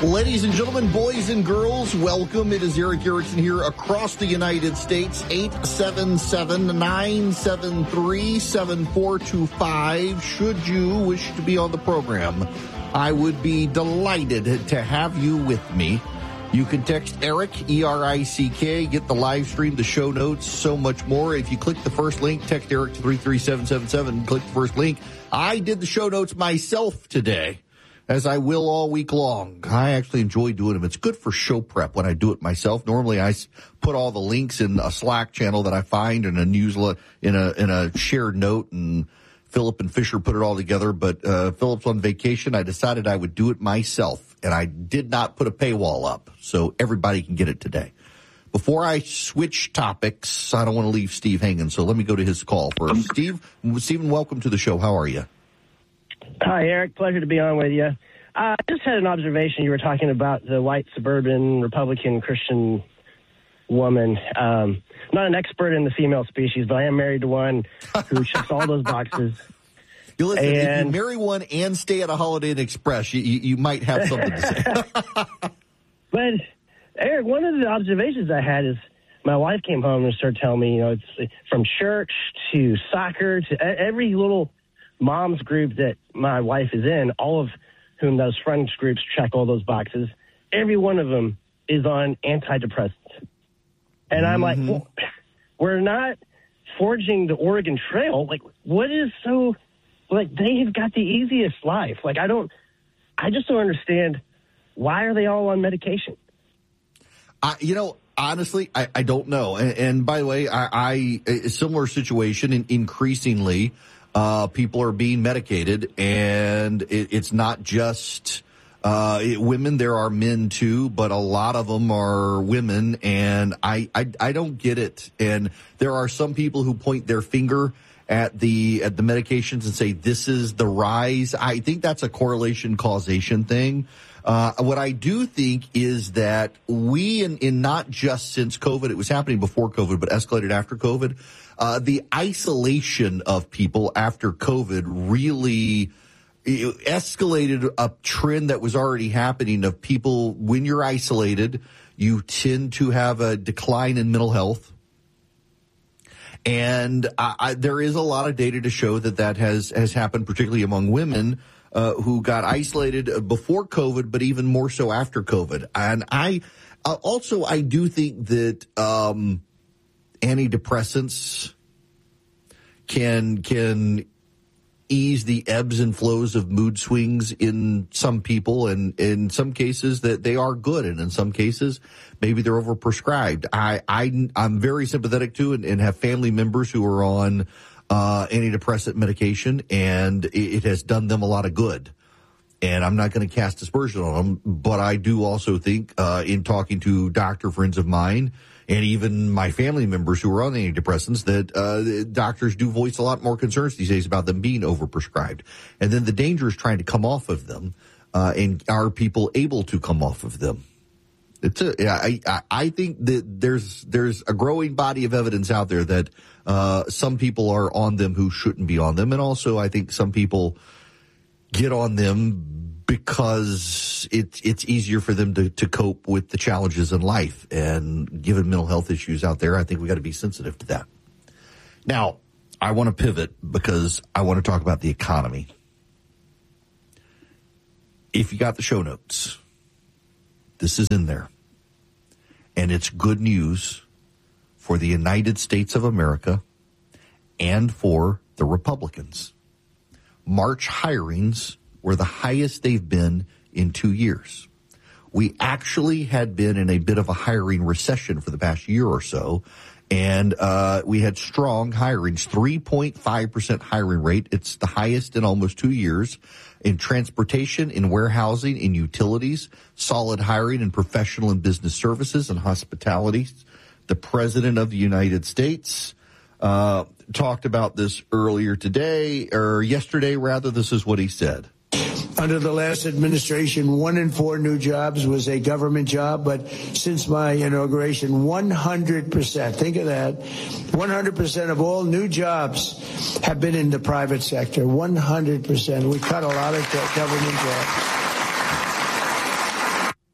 Ladies and gentlemen, boys and girls, welcome. It is Eric Erickson here across the United States. 877-973-7425. Should you wish to be on the program, I would be delighted to have you with me. You can text Eric, E-R-I-C-K, get the live stream, the show notes, so much more. If you click the first link, text Eric to 33777, click the first link. I did the show notes myself today, as I will all week long. I actually enjoy doing them. It's good for show prep when I do it myself. Normally I put all the links in a Slack channel that I find in a newsletter, in a shared note, and Philip and Fisher put it all together. But Philip's on vacation. I decided I would do it myself, and I did not put a paywall up, so everybody can get it today. Before I switch topics, I don't want to leave Steve hanging, so let me go to his call first. Stephen, welcome to the show. How are you? Hi, Eric. Pleasure to be on with you. I just had an observation. You were talking about the white suburban Republican Christian woman. I'm not an expert in the female species, but I am married to one who checks all those boxes. You listen, if you marry one and stay at a Holiday Inn Express, you might have something to say. But, Eric, one of the observations I had is my wife came home and started telling me, it's from church to soccer to every little mom's group that my wife is in, all of whom those friends groups check all those boxes. Every one of them is on antidepressants. And I'm like, well, we're not forging the Oregon Trail. Like, what is so, like, they have got the easiest life. Like, I just don't understand, why are they all on medication? Honestly, I don't know. And by the way, a similar situation, increasingly, people are being medicated, and it's not just women. There are men too, but a lot of them are women, and I don't get it. And there are some people who point their finger at the medications and say this is the rise. I think that's a correlation causation thing. What I do think is that we, in not just since COVID, it was happening before COVID, but escalated after COVID. The isolation of people after COVID really escalated a trend that was already happening of people. When you're isolated, you tend to have a decline in mental health. And there is a lot of data to show that has happened, particularly among women who got isolated before COVID, but even more so after COVID. And I do think that antidepressants can ease the ebbs and flows of mood swings in some people, and in some cases that they are good, and in some cases maybe they're overprescribed. I'm very sympathetic to and have family members who are on antidepressant medication, and it has done them a lot of good. And I'm not going to cast aspersion on them, but I do also think in talking to doctor friends of mine and even my family members who are on antidepressants that doctors do voice a lot more concerns these days about them being overprescribed. And then the danger is trying to come off of them, and are people able to come off of them? I think that there's a growing body of evidence out there that some people are on them who shouldn't be on them, and also I think some people get on them because it's easier for them to cope with the challenges in life. And given mental health issues out there, I think we got to be sensitive to that. Now, I want to pivot because I want to talk about the economy. If you got the show notes, this is in there. And it's good news for the United States of America and for the Republicans. March hirings were the highest they've been in 2 years. We actually had been in a bit of a hiring recession for the past year or so, and we had strong hirings, 3.5% hiring rate. It's the highest in almost 2 years. In transportation, in warehousing, in utilities, solid hiring in professional and business services and hospitality. The President of the United States talked about this earlier today, or yesterday rather. This is what he said. Under the last administration, 1 in 4 new jobs was a government job, but since my inauguration, 100%, think of that, 100% of all new jobs have been in the private sector, 100%. We cut a lot of government jobs.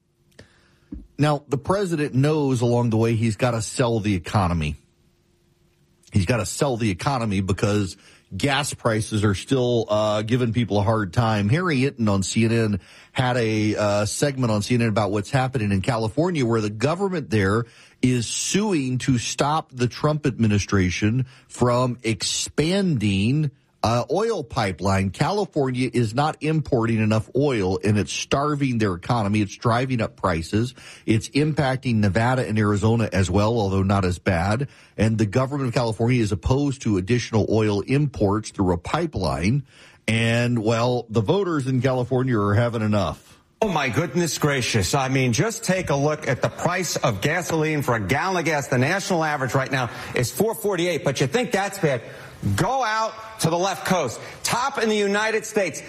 Now, the president knows along the way he's got to sell the economy. He's got to sell the economy because gas prices are still giving people a hard time. Harry Itten on CNN had a segment on CNN about what's happening in California, where the government there is suing to stop the Trump administration from expanding oil pipeline. California is not importing enough oil, and it's starving their economy. It's driving up prices. It's impacting Nevada and Arizona as well, although not as bad. And the government of California is opposed to additional oil imports through a pipeline. And, well, the voters in California are having enough. Oh, my goodness gracious. I mean, just take a look at the price of gasoline for a gallon of gas. The national average right now is $4.48, but you think that's bad. Go out to the left coast. Top in the United States,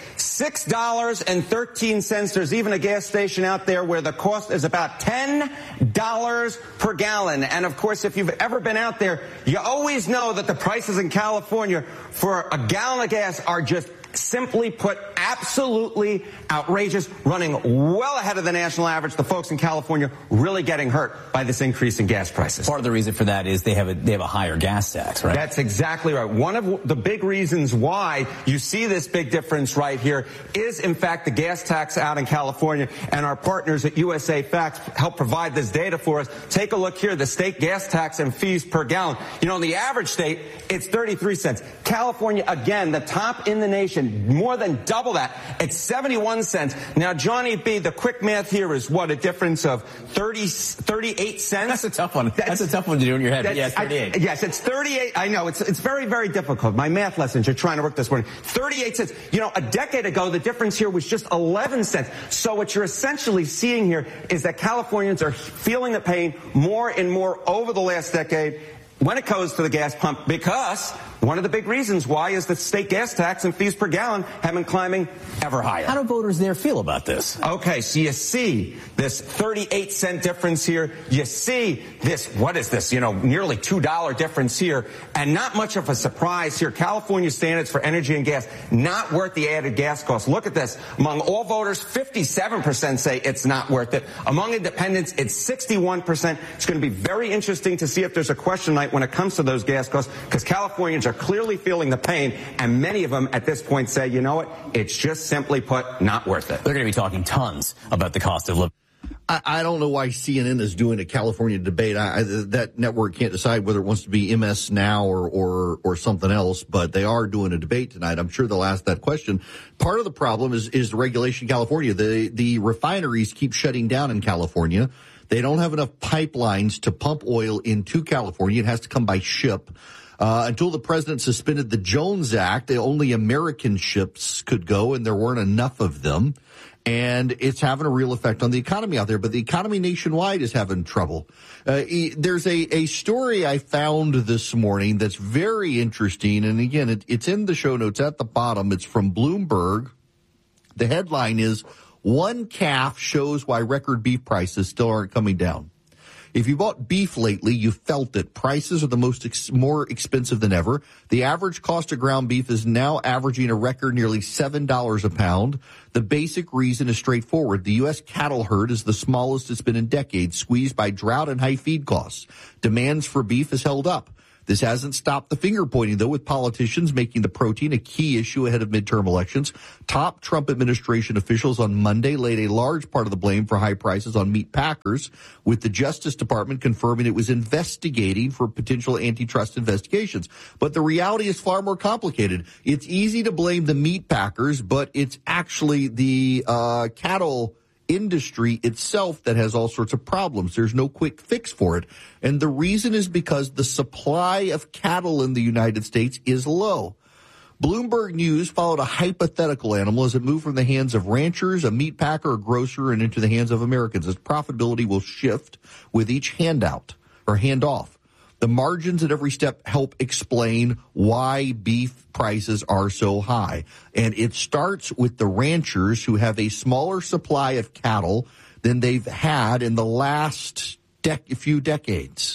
$6.13. There's even a gas station out there where the cost is about $10 per gallon. And, of course, if you've ever been out there, you always know that the prices in California for a gallon of gas are just simply put absolutely outrageous, running well ahead of the national average. The folks in California really getting hurt by this increase in gas prices. Part of the reason for that is they have a higher gas tax, right? That's exactly right. One of the big reasons why you see this big difference right here is, in fact, the gas tax out in California, and our partners at USA Facts help provide this data for us. Take a look here, the state gas tax and fees per gallon. You know, in the average state, it's 33 cents. California, again, the top in the nation, more than double that. It's 71 cents. Now, Johnny B., the quick math here is what, a difference of 38 cents? That's a tough one. That's a tough one to do in your head. Yeah, 38. Yes, it's 38. I know. It's very, very difficult. My math lessons are trying to work this morning. 38 cents. You know, a decade ago, the difference here was just 11 cents. So what you're essentially seeing here is that Californians are feeling the pain more and more over the last decade when it goes to the gas pump, because one of the big reasons why is the state gas tax and fees per gallon have been climbing ever higher. How do voters there feel about this? Okay, so you see this 38-cent difference here. You see this, what is this, nearly $2 difference here, and not much of a surprise here. California standards for energy and gas, not worth the added gas costs. Look at this. Among all voters, 57% say it's not worth it. Among independents, it's 61%. It's going to be very interesting to see if there's a question night when it comes to those gas costs, because Californians are clearly feeling the pain, and many of them at this point say, you know what, it's just simply put not worth it. They're going to be talking tons about the cost of living. I don't know why CNN is doing a California debate. That network can't decide whether it wants to be MS Now or something else, but they are doing a debate tonight. I'm sure they'll ask that question. Part of the problem is the regulation in California. The refineries keep shutting down in California. They don't have enough pipelines to pump oil into California. It has to come by ship. Until the president suspended the Jones Act, only American ships could go, and there weren't enough of them. And it's having a real effect on the economy out there. But the economy nationwide is having trouble. There's a story I found this morning that's very interesting. And again, it's in the show notes at the bottom. It's from Bloomberg. The headline is, "One calf shows why record beef prices still aren't coming down." If you bought beef lately, you felt it. Prices are more expensive than ever. The average cost of ground beef is now averaging a record nearly $7 a pound. The basic reason is straightforward. The U.S. cattle herd is the smallest it's been in decades, squeezed by drought and high feed costs. Demands for beef has held up. This hasn't stopped the finger pointing, though, with politicians making the protein a key issue ahead of midterm elections. Top Trump administration officials on Monday laid a large part of the blame for high prices on meat packers, with the Justice Department confirming it was investigating for potential antitrust investigations. But the reality is far more complicated. It's easy to blame the meat packers, but it's actually the cattle industry itself that has all sorts of problems. There's no quick fix for it. And the reason is because the supply of cattle in the United States is low. Bloomberg News followed a hypothetical animal as it moved from the hands of ranchers, a meat packer, a grocer, and into the hands of Americans, as profitability will shift with each handout or handoff. The margins at every step help explain why beef prices are so high. And it starts with the ranchers, who have a smaller supply of cattle than they've had in the last few decades.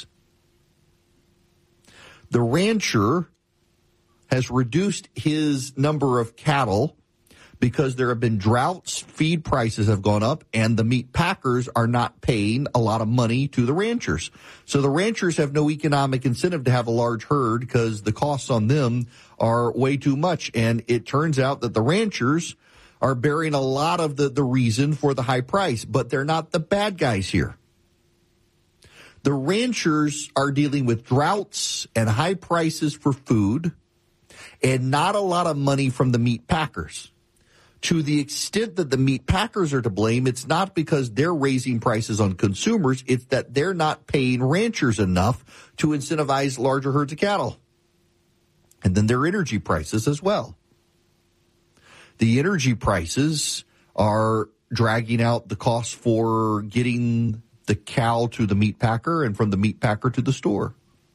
The rancher has reduced his number of cattle because there have been droughts, feed prices have gone up, and the meat packers are not paying a lot of money to the ranchers. So the ranchers have no economic incentive to have a large herd because the costs on them are way too much. And it turns out that the ranchers are bearing a lot of the reason for the high price, but they're not the bad guys here. The ranchers are dealing with droughts and high prices for food and not a lot of money from the meat packers. To the extent that the meat packers are to blame, it's not because they're raising prices on consumers. It's that they're not paying ranchers enough to incentivize larger herds of cattle. And then their energy prices as well. The energy prices are dragging out the cost for getting the cow to the meat packer and from the meat packer to the store.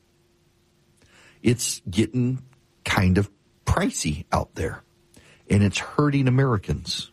It's getting kind of pricey out there. And it's hurting Americans.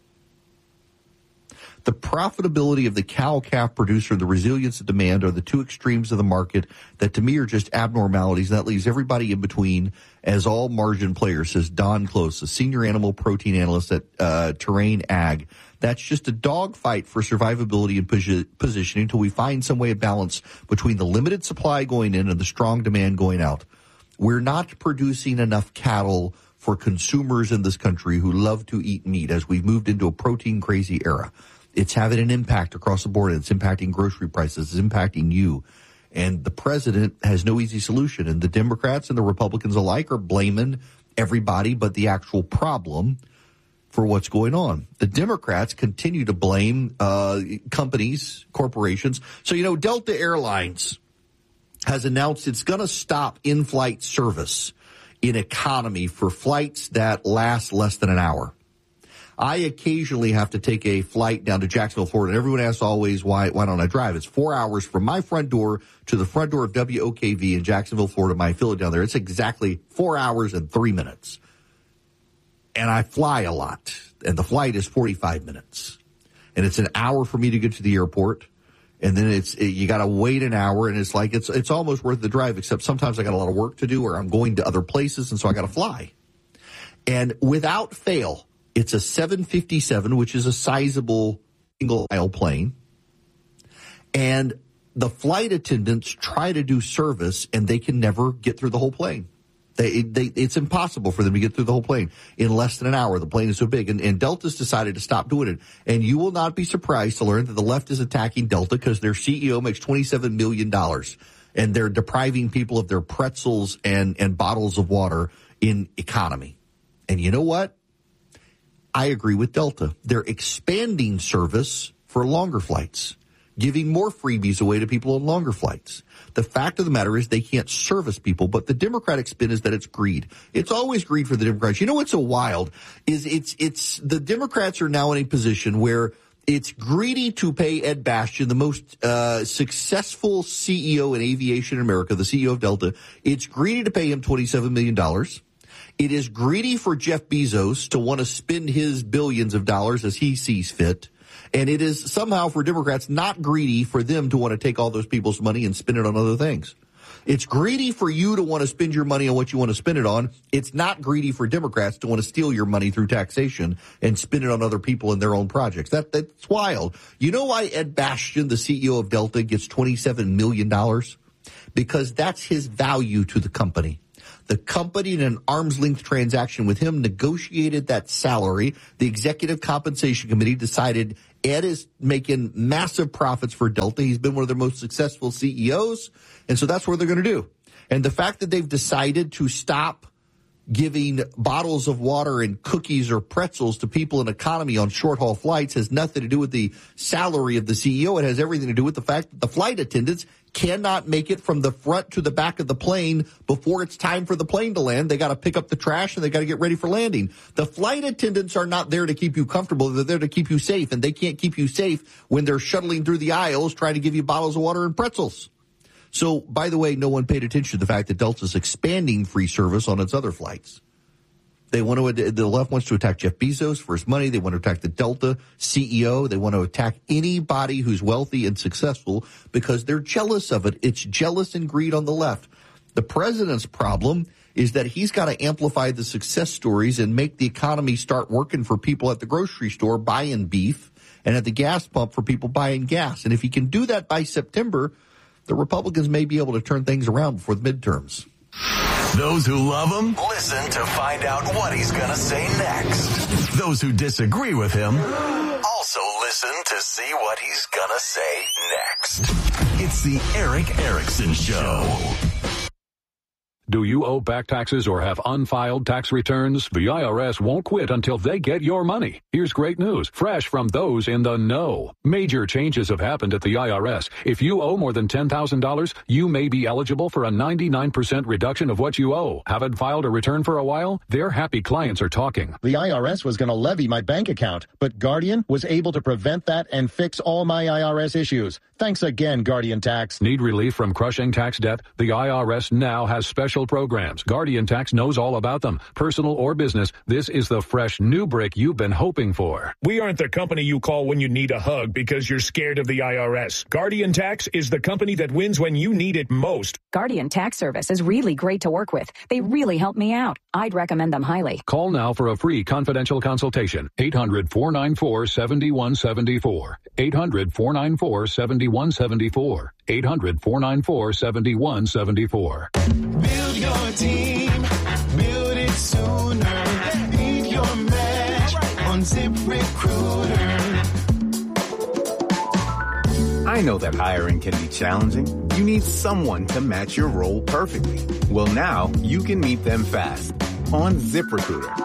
The profitability of the cow-calf producer and the resilience of demand are the two extremes of the market that to me are just abnormalities. And that leaves everybody in between as all margin players, says Don Close, a senior animal protein analyst at Terrain Ag. That's just a dogfight for survivability and positioning until we find some way of balance between the limited supply going in and the strong demand going out. We're not producing enough cattle for consumers in this country who love to eat meat as we've moved into a protein crazy era. It's having an impact across the board. It's impacting grocery prices. It's impacting you. And the president has no easy solution. And the Democrats and the Republicans alike are blaming everybody but the actual problem for what's going on. The Democrats continue to blame companies, corporations. So, Delta Airlines has announced it's going to stop in-flight service in economy for flights that last less than an hour. I occasionally have to take a flight down to Jacksonville, Florida, and everyone asks always, why don't I drive? It's 4 hours from my front door to the front door of WOKV in Jacksonville, Florida, my affiliate down there. It's exactly 4 hours and 3 minutes. And I fly a lot, and the flight is 45 minutes. And it's an hour for me to get to the airport. And then you got to wait an hour, and it's almost worth the drive, except sometimes I got a lot of work to do or I'm going to other places, and so I got to fly. And without fail, it's a 757, which is a sizable single-aisle plane. And the flight attendants try to do service, and they can never get through the whole plane. It's impossible for them to get through the whole plane in less than an hour. The plane is so big. And Delta's decided to stop doing it. And you will not be surprised to learn that the left is attacking Delta because their CEO makes $27 million. And they're depriving people of their pretzels and bottles of water in economy. And you know what? I agree with Delta. They're expanding service for longer flights, giving more freebies away to people on longer flights. The fact of the matter is they can't service people, but the Democratic spin is that it's greed. It's always greed for the Democrats. You know what's so wild is it's the Democrats are now in a position where it's greedy to pay Ed Bastian, the most successful CEO in aviation in America, the CEO of Delta. It's greedy to pay him $27 million. It is greedy for Jeff Bezos to want to spend his billions of dollars as he sees fit. And it is somehow for Democrats not greedy for them to want to take all those people's money and spend it on other things. It's greedy for you to want to spend your money on what you want to spend it on. It's not greedy for Democrats to want to steal your money through taxation and spend it on other people and their own projects. That's wild. You know why Ed Bastian, the CEO of Delta, gets $27 million? Because that's his value to the company. The company, in an arm's length transaction with him, negotiated that salary. The executive compensation committee decided Ed is making massive profits for Delta. He's been one of their most successful CEOs. And so that's what they're going to do. And the fact that they've decided to stop giving bottles of water and cookies or pretzels to people in economy on short-haul flights has nothing to do with the salary of the CEO. It has everything to do with the fact that the flight attendants cannot make it from the front to the back of the plane before it's time for the plane to land. They got to pick up the trash and they got to get ready for landing. The flight attendants are not there to keep you comfortable. They're there to keep you safe, and they can't keep you safe when they're shuttling through the aisles trying to give you bottles of water and pretzels. So, by the way, no one paid attention to the fact that Delta's expanding free service on its other flights. The left wants to attack Jeff Bezos for his money. They want to attack the Delta CEO. They want to attack anybody who's wealthy and successful because they're jealous of it. It's jealous and greed on the left. The president's problem is that he's got to amplify the success stories and make the economy start working for people at the grocery store buying beef and at the gas pump for people buying gas. And if he can do that by September, the Republicans may be able to turn things around before the midterms. Those who love him, listen to find out what he's going to say next. Those who disagree with him, also listen to see what he's going to say next. It's the Erick Erickson Show. Do you owe back taxes or have unfiled tax returns? The IRS won't quit until they get your money. Here's great news, fresh from those in the know. Major changes have happened at the IRS. If you owe more than $10,000, you may be eligible for a 99% reduction of what you owe. Haven't filed a return for a while? Their happy clients are talking. The IRS was going to levy my bank account, but Guardian was able to prevent that and fix all my IRS issues. Thanks again, Guardian Tax. Need relief from crushing tax debt? The IRS now has special programs. Guardian Tax knows all about them. Personal or business, this is the fresh new brick you've been hoping for. We aren't the company you call when you need a hug because you're scared of the IRS. Guardian Tax is the company that wins when you need it most. Guardian Tax Service is really great to work with. They really help me out. I'd recommend them highly. Call now for a free confidential consultation. 800-494-7174. 800-494-7174. 800-494-7174. Build your team. Build it sooner. Beat your match on ZipRecruiter. I know that hiring can be challenging. You need someone to match your role perfectly. Well, now you can meet them fast on ZipRecruiter.